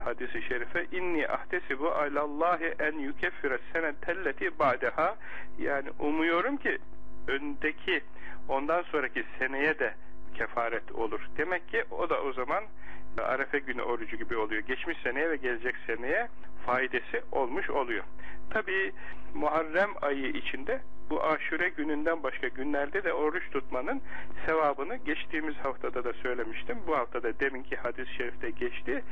hadisi şerife inni ahtesibu alallahi en yukeffire senetelleti ba'deha, yani umuyorum ki öndeki, ondan sonraki seneye de kefaret olur. Demek ki o da o zaman Arefe günü orucu gibi oluyor. Geçmiş seneye ve gelecek seneye faydası olmuş oluyor. Tabii Muharrem ayı içinde bu Aşure gününden başka günlerde de oruç tutmanın sevabını geçtiğimiz haftada da söylemiştim. Bu haftada deminki hadis-i şerifte geçti.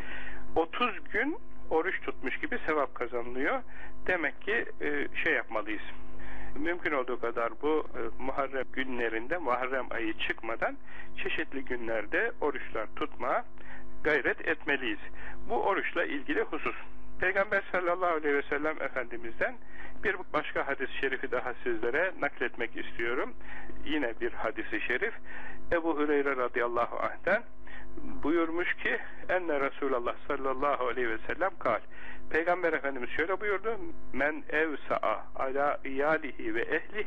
30 gün oruç tutmuş gibi sevap kazanılıyor. Demek ki şey yapmalıyız. Mümkün olduğu kadar bu Muharrem günlerinde, Muharrem ayı çıkmadan çeşitli günlerde oruçlar tutmaya gayret etmeliyiz. Bu oruçla ilgili husus. Peygamber sallallahu aleyhi ve sellem Efendimiz'den bir başka hadis-i şerifi daha sizlere nakletmek istiyorum. Yine bir hadis-i şerif. Ebu Hureyre radıyallahu anh'ten buyurmuş ki enne Resulullah sallallahu aleyhi ve sellem kal. Peygamber Efendimiz şöyle buyurdu. Men evsa'a ala iyalihi ve ehli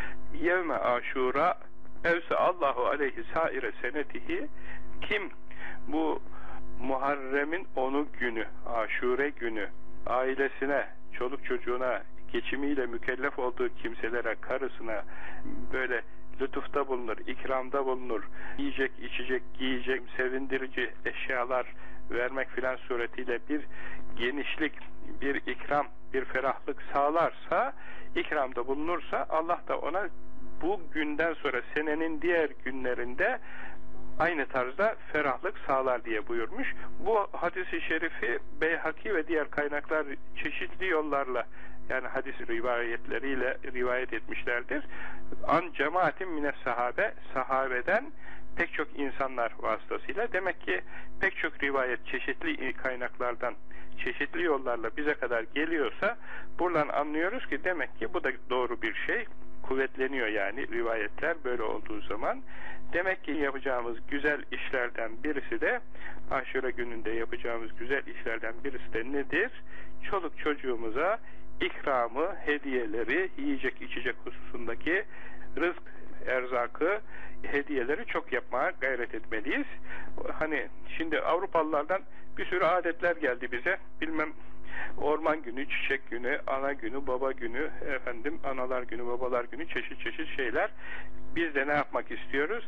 yevme aşura evsa'allahu aleyhi saire senetihi. Kim bu Muharrem'in 10'u günü, Aşure günü ailesine, çoluk çocuğuna, geçimiyle mükellef olduğu kimselere, karısına böyle lütufta bulunur, ikramda bulunur, yiyecek, içecek, giyecek, sevindirici eşyalar vermek filan suretiyle bir genişlik, bir ikram, bir ferahlık sağlarsa, ikramda bulunursa Allah da ona bu günden sonra senenin diğer günlerinde aynı tarzda ferahlık sağlar diye buyurmuş. Bu hadis-i şerifi Beyhaki ve diğer kaynaklar çeşitli yollarla, yani hadis rivayetleriyle rivayet etmişlerdir. An cemaatin mine sahabe, sahabeden pek çok insanlar vasıtasıyla. Demek ki pek çok rivayet çeşitli kaynaklardan, çeşitli yollarla bize kadar geliyorsa buradan anlıyoruz ki demek ki bu da doğru bir şey. Kuvvetleniyor yani rivayetler böyle olduğu zaman. Demek ki yapacağımız güzel işlerden birisi de, Aşure gününde yapacağımız güzel işlerden birisi de nedir? Çoluk çocuğumuza ikramı, hediyeleri, yiyecek içecek hususundaki rızk, erzakı, hediyeleri çok yapmaya gayret etmeliyiz. Hani şimdi Avrupalılardan bir sürü adetler geldi bize. Bilmem, orman günü, çiçek günü, ana günü, baba günü, analar günü, babalar günü, çeşit çeşit şeyler. Biz de ne yapmak istiyoruz?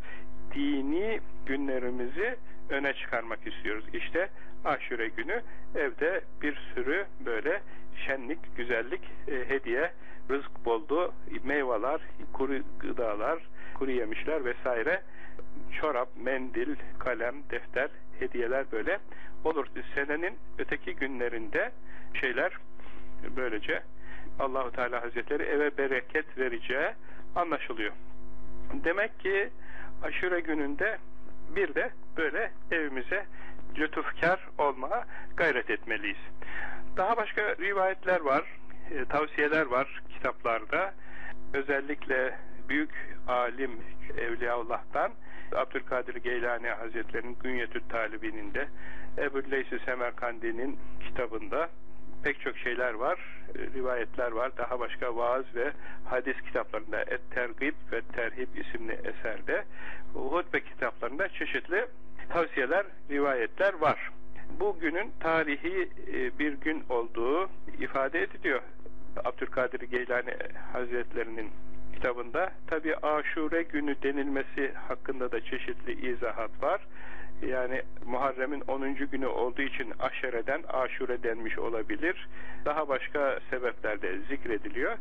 Dini günlerimizi öne çıkarmak istiyoruz. İşte Aşure günü evde bir sürü böyle şenlik, güzellik, hediye, rızk bolluğu, meyveler, kuru gıdalar, kuru yemişler vesaire, çorap, mendil, kalem, defter, hediyeler böyle olur. Senenin öteki günlerinde şeyler böylece Allahu Teala Hazretleri eve bereket vereceği anlaşılıyor. Demek ki Aşure gününde bir de böyle evimize lütufkar olmaya gayret etmeliyiz. Daha başka rivayetler var, tavsiyeler var kitaplarda. Özellikle büyük alim Evliyaullah'tan Abdülkadir Geylani Hazretleri'nin Günyetü't Talibin'inde, Ebu Leys-i Semerkandi'nin kitabında pek çok şeyler var, rivayetler var. Daha başka vaaz ve hadis kitaplarında, Et-Tergib ve Terhib isimli eserde, hutbe kitaplarında çeşitli tavsiyeler, rivayetler var. Bu günün tarihi bir gün olduğu ifade ediliyor Abdülkadir Geylani Hazretleri'nin kitabında. Tabi Aşure günü denilmesi hakkında da çeşitli izahat var. Yani Muharrem'in 10. günü olduğu için Aşere'den Aşure denmiş olabilir. Daha başka sebepler de zikrediliyor.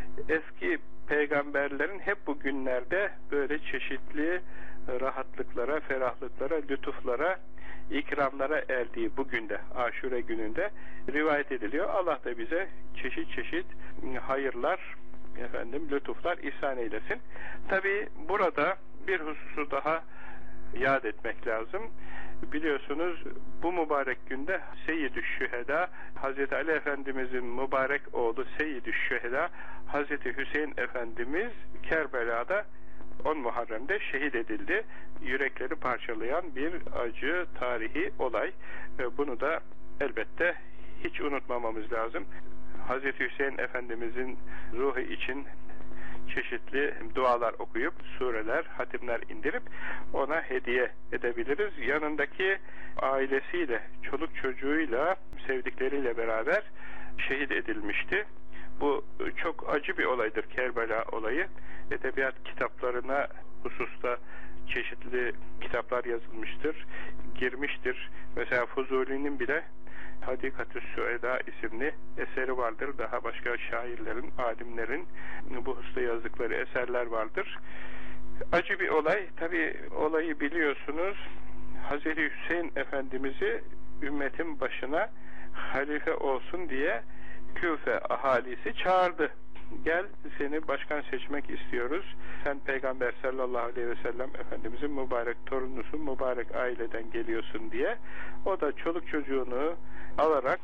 Eski peygamberlerin hep bu günlerde böyle çeşitli rahatlıklara, ferahlıklara, lütuflara, ikramlara erdiği bugün de, Aşure gününde rivayet ediliyor. Allah da bize çeşit çeşit hayırlar, lütuflar ihsan eylesin. Tabi burada bir hususu daha yad etmek lazım. Biliyorsunuz bu mübarek günde Seyyid-i Şüheda Hazreti Ali Efendimizin mübarek oğlu Seyyid-i Şüheda Hazreti Hüseyin Efendimiz Kerbela'da 10 Muharrem'de şehit edildi. Yürekleri parçalayan bir acı tarihi olay. Bunu da elbette hiç unutmamamız lazım. Hazreti Hüseyin Efendimizin ruhu için çeşitli dualar okuyup, sureler, hatimler indirip ona hediye edebiliriz. Yanındaki ailesiyle, çoluk çocuğuyla, sevdikleriyle beraber şehit edilmişti. Bu çok acı bir olaydır, Kerbela olayı. Edebiyat kitaplarına hususta çeşitli kitaplar yazılmıştır, girmiştir. Mesela Fuzuli'nin bile Hadikatü Süeda isimli eseri vardır. Daha başka şairlerin, alimlerin bu hususta yazdıkları eserler vardır. Acı bir olay. Tabi olayı biliyorsunuz. Hazreti Hüseyin Efendimiz'i ümmetin başına halife olsun diye Küfe ahalisi çağırdı. Gel, seni başkan seçmek istiyoruz. Sen Peygamber sallallahu aleyhi ve sellem Efendimizin mübarek torunusun, mübarek aileden geliyorsun diye. O da çoluk çocuğunu alarak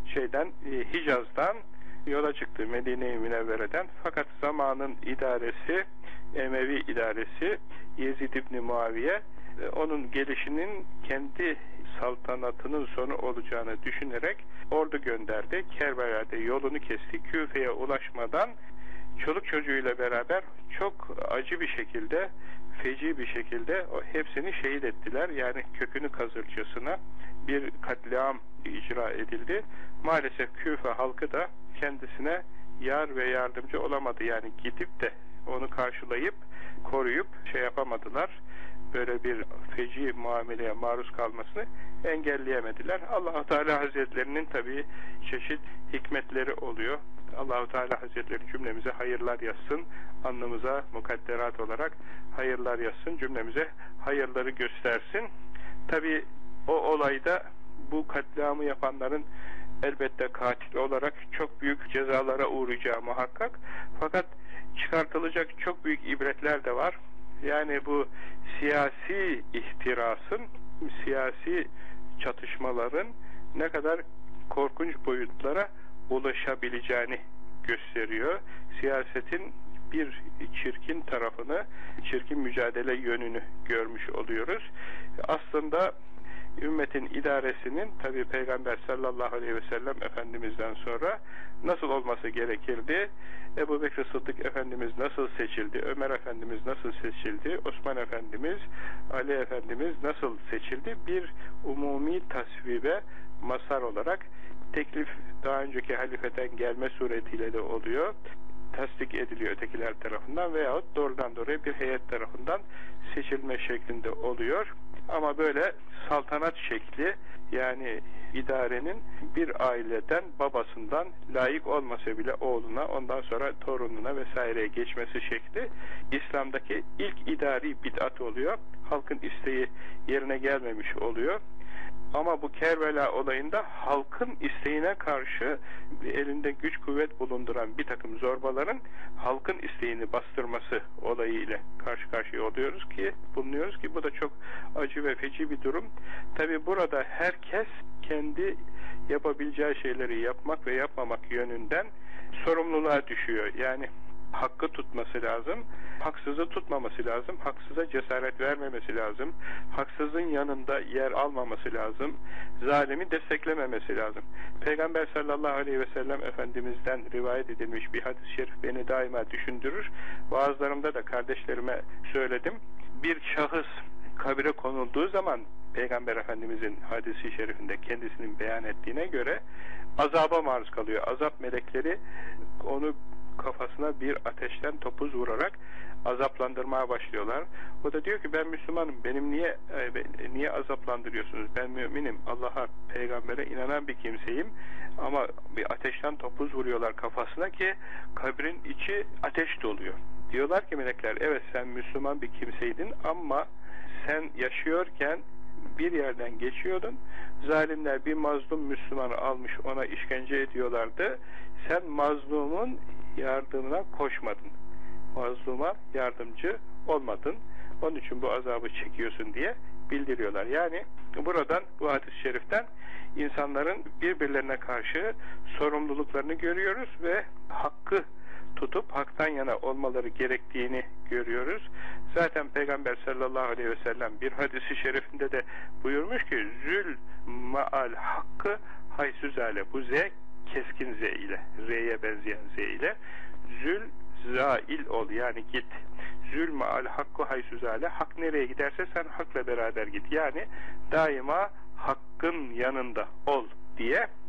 Hicaz'dan yola çıktı, Medine-i Münevvere'den. Fakat zamanın idaresi, Emevi idaresi Yezid İbni Muaviye onun gelişinin kendi saltanatının sonu olacağını düşünerek ordu gönderdi. Kerbela'da yolunu kesti. Küfe'ye ulaşmadan çoluk çocuğuyla beraber çok acı bir şekilde, feci bir şekilde hepsini şehit ettiler. Yani kökünü kazırcasına bir katliam icra edildi. Maalesef Küfe halkı da kendisine yar ve yardımcı olamadı. Yani gidip de onu karşılayıp, koruyup yapamadılar. Böyle bir feci muameleye maruz kalmasını engelleyemediler. Allah-u Teala Hazretlerinin tabii çeşit hikmetleri oluyor. Allah-u Teala Hazretleri cümlemize hayırlar yazsın. Alnımıza mukadderat olarak hayırlar yazsın. Cümlemize hayırları göstersin. Tabii o olayda bu katliamı yapanların elbette katil olarak çok büyük cezalara uğrayacağı muhakkak. Fakat çıkartılacak çok büyük ibretler de var. Yani bu siyasi ihtirasın, siyasi çatışmaların ne kadar korkunç boyutlara ulaşabileceğini gösteriyor. Siyasetin bir çirkin tarafını, çirkin mücadele yönünü görmüş oluyoruz. Aslında ümmetin idaresinin tabi Peygamber sallallahu aleyhi ve sellem Efendimiz'den sonra nasıl olması gerekirdi? Ebu Bekir Sıddık Efendimiz nasıl seçildi? Ömer Efendimiz nasıl seçildi? Osman Efendimiz, Ali Efendimiz nasıl seçildi? Bir umumi tasvibe mazhar olarak teklif daha önceki halifeden gelme suretiyle de oluyor. Tasdik ediliyor ötekiler tarafından veyahut doğrudan doğruya bir heyet tarafından seçilme şeklinde oluyor. Ama böyle saltanat şekli, yani idarenin bir aileden, babasından layık olmasa bile oğluna, ondan sonra torununa vesaireye geçmesi şekli İslam'daki ilk idari bid'at oluyor. Halkın isteği yerine gelmemiş oluyor. Ama bu Kerbela olayında halkın isteğine karşı elinde güç kuvvet bulunduran bir takım zorbaların halkın isteğini bastırması olayıyla karşı karşıya bulunuyoruz ki bu da çok acı ve feci bir durum. Tabi burada herkes kendi yapabileceği şeyleri yapmak ve yapmamak yönünden sorumluluğa düşüyor. Yani hakkı tutması lazım, haksızı tutmaması lazım, haksıza cesaret vermemesi lazım, haksızın yanında yer almaması lazım, zalimi desteklememesi lazım. Peygamber sallallahu aleyhi ve sellem Efendimiz'den rivayet edilmiş bir hadis-i şerif beni daima düşündürür. Vaazlarımda da kardeşlerime söyledim. Bir şahıs kabire konulduğu zaman Peygamber Efendimiz'in hadisi şerifinde kendisinin beyan ettiğine göre azaba maruz kalıyor. Azap melekleri onu kafasına bir ateşten topuz vurarak azaplandırmaya başlıyorlar. O da diyor ki ben Müslümanım, benim niye azaplandırıyorsunuz? Ben müminim, Allah'a, peygambere inanan bir kimseyim ama bir ateşten topuz vuruyorlar kafasına ki kabrin içi ateş doluyor. Diyorlar ki melekler, evet sen Müslüman bir kimseydin ama sen yaşıyorken bir yerden geçiyordun, zalimler bir mazlum Müslümanı almış ona işkence ediyorlardı, sen mazlumun yardımına koşmadın, mazluma yardımcı olmadın, onun için bu azabı çekiyorsun diye bildiriyorlar. Yani buradan, bu hadis-i şeriften insanların birbirlerine karşı sorumluluklarını görüyoruz ve hakkı tutup haktan yana olmaları gerektiğini görüyoruz. Zaten Peygamber sallallahu aleyhi ve sellem bir hadisi şerifinde de buyurmuş ki zül ma'al hakkı haysüzale, bu z keskin z ile, r'ye benzeyen z ile, zül zail ol, yani git. Zulme al hakku haysu zale, hak nereye giderse sen hakla beraber git. Yani daima hakkın yanında ol diye